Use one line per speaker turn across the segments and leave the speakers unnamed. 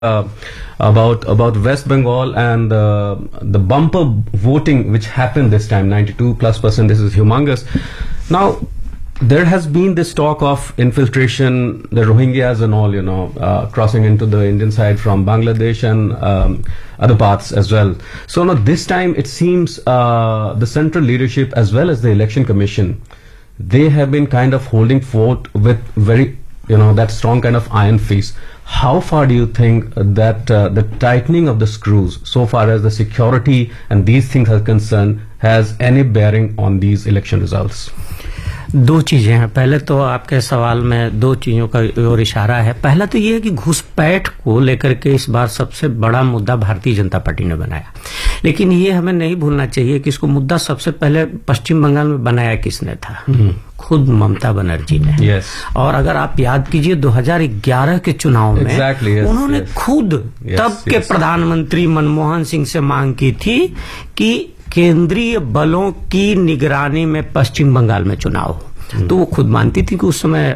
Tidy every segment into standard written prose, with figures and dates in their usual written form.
about West Bengal and the bumper voting which happened this time, 92+%. This is humongous. Now, there has been this talk of infiltration, the Rohingyas and all, crossing into the Indian side from Bangladesh and other parts as well. So now this time it seems the central leadership as well as the election commission, they have been kind of holding fort with very, that strong kind of iron fist. How far do you think that the tightening of the screws, so far as the security and these things are concerned, has any bearing on these election results?
दो चीजें हैं। पहले तो आपके सवाल में दो चीजों का और इशारा है। पहला तो ये है कि घुसपैठ को लेकर के इस बार सबसे बड़ा मुद्दा भारतीय जनता पार्टी ने बनाया, लेकिन ये हमें नहीं भूलना चाहिए कि इसको मुद्दा सबसे पहले पश्चिम बंगाल में बनाया किसने था? खुद ममता बनर्जी ने।
yes.
और अगर आप याद कीजिए 2011 के चुनाव में
yes,
उन्होंने
yes.
खुद तब के प्रधानमंत्री मनमोहन सिंह से मांग की थी कि केंद्रीय बलों की निगरानी में पश्चिम बंगाल में चुनाव हो। तो वो खुद मानती थी कि उस समय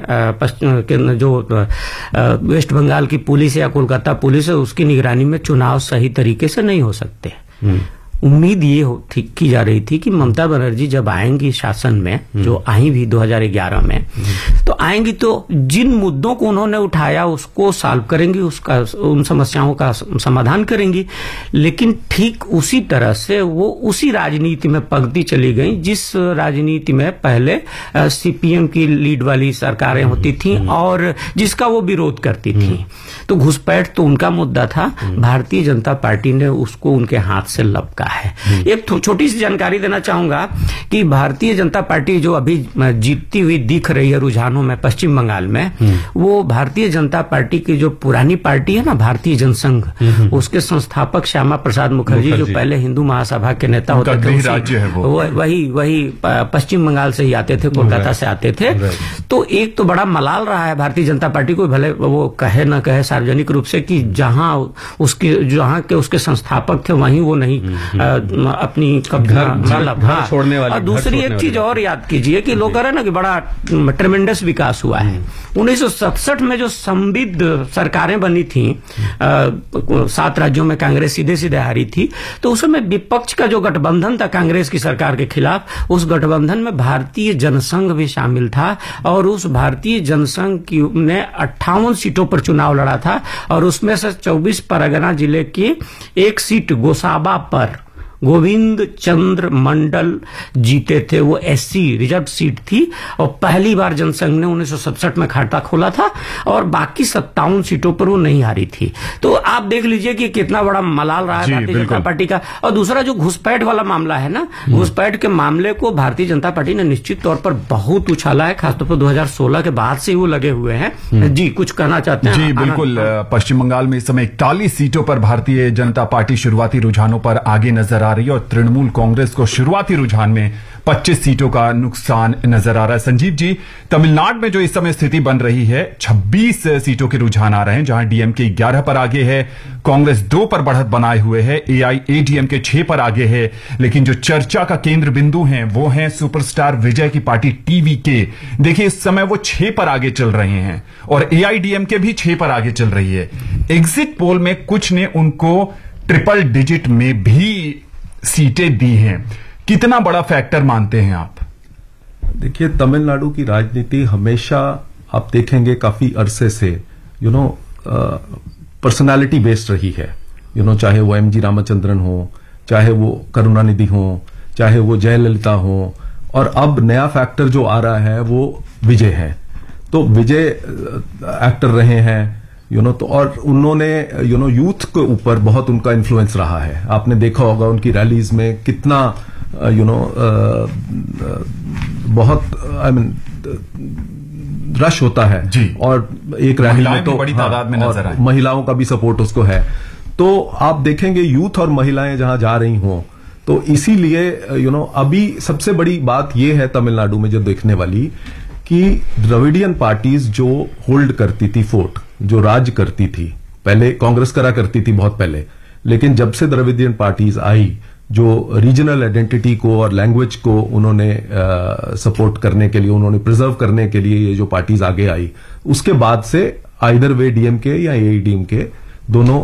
जो वेस्ट बंगाल की पुलिस या कोलकाता पुलिस है उसकी निगरानी में चुनाव सही तरीके से नहीं हो सकते। उम्मीद ये की जा रही थी कि ममता बनर्जी जब आएंगी शासन में, जो आई भी 2011 में, तो आएंगी तो जिन मुद्दों को उन्होंने उठाया उसको सॉल्व करेंगी, उन समस्याओं का समाधान करेंगी। लेकिन ठीक उसी तरह से वो उसी राजनीति में पगती चली गई जिस राजनीति में पहले सीपीएम की लीड वाली सरकारें होती थी और जिसका वो विरोध करती थी। तो घुसपैठ तो उनका मुद्दा था, भारतीय जनता पार्टी ने उसको उनके हाथ से लपका है। एक छोटी सी जानकारी देना चाहूंगा कि भारतीय जनता पार्टी जो अभी जीतती हुई दिख रही है रुझानों में पश्चिम बंगाल में, वो भारतीय जनता पार्टी की जो पुरानी पार्टी है ना, भारतीय जनसंघ, उसके संस्थापक श्यामा प्रसाद मुखर्जी जो पहले हिंदू महासभा के नेता होते थे, वही पश्चिम बंगाल से ही आते थे, कोलकाता से आते थे। तो एक तो बड़ा मलाल रहा है भारतीय जनता पार्टी को, भले वो कहे न कहे सार्वजनिक रूप से कि जहां के उसके संस्थापक थे वहीं वो नहीं अपनी
घर छोड़ने वाले।
और दूसरी एक चीज और याद कीजिए कि लोग कह रहे हैं ना कि बड़ा ट्रेमेंडस विकास हुआ है। 1967 में जो संविध सरकारें बनी थी, 7 राज्यों में कांग्रेस सीधे सीधे हारी थी, तो उस समय विपक्ष का जो गठबंधन था कांग्रेस की सरकार के खिलाफ, उस गठबंधन में भारतीय जनसंघ भी शामिल था और उस भारतीय जनसंघ ने 58 सीटों पर चुनाव लड़ा था और उसमें से 24 परगना जिले की एक सीट गोसाबा पर गोविंद चंद्र मंडल जीते थे। वो एससी रिजर्व सीट थी और पहली बार जनसंघ ने 1967 में खाता खोला था और बाकी 57 सीटों पर वो नहीं हारी थी। तो आप देख लीजिए कि कितना बड़ा मलाल रहा है भारतीय जनता पार्टी का। और दूसरा जो घुसपैठ वाला मामला है ना, घुसपैठ के मामले को भारतीय जनता पार्टी ने निश्चित तौर पर बहुत उछाला है, खासतौर पर 2016 के बाद से वो लगे हुए हैं। जी कुछ कहना चाहते हैं?
जी बिल्कुल। पश्चिम बंगाल में इस समय 41 सीटों पर भारतीय जनता पार्टी शुरुआती रुझानों पर आगे नजर आ रही है और तृणमूल कांग्रेस को शुरुआती रुझान में 25 सीटों का नुकसान नजर आ रहा है। संजीव जी, तमिलनाडु में जो इस समय स्थिति बन रही है, 26 सीटों के रुझान आ रहे हैं, जहां डीएमके 11 पर आगे है, कांग्रेस 2 पर बढ़त बनाए हुए है, एआईएडीएमके 6 पर आगे है। लेकिन जो चर्चा का केंद्र बिंदु है वो है सुपरस्टार विजय की पार्टी टीवीके। देखिए इस समय वो 6 पर आगे चल रहे हैं और एआईएडीएमके भी 6 पर आगे चल रही है। एग्जिट पोल में कुछ ने उनको ट्रिपल डिजिट में भी सीटें दी हैं। कितना बड़ा फैक्टर मानते हैं आप?
देखिए तमिलनाडु की राजनीति हमेशा आप देखेंगे काफी अरसे से पर्सनालिटी बेस्ड रही है। चाहे वो एमजी रामचंद्रन हो, चाहे वो करुणानिधि हो, चाहे वो जयललिता हो, और अब नया फैक्टर जो आ रहा है वो विजय है। तो विजय एक्टर रहे हैं तो और उन्होंने यूथ के ऊपर बहुत उनका इन्फ्लुएंस रहा है। आपने देखा होगा उनकी रैलीज में कितना बहुत रश होता है जी। और एक रैली में तो
बड़ी तादाद में नजर आए,
महिलाओं का भी सपोर्ट उसको है। तो आप देखेंगे यूथ और महिलाएं जहां जा रही हों, तो इसीलिए अभी सबसे बड़ी बात यह है तमिलनाडु में जो देखने वाली कि द्रविडियन पार्टीज जो होल्ड करती थी फोर्ट, जो राज करती थी, पहले कांग्रेस करा करती थी बहुत पहले, लेकिन जब से द्रविडियन पार्टीज आई, जो रीजनल आइडेंटिटी को और लैंग्वेज को उन्होंने सपोर्ट करने के लिए, उन्होंने प्रिजर्व करने के लिए ये जो पार्टीज आगे आई, उसके बाद से आइदर वे डीएमके या एआईडीएमके दोनों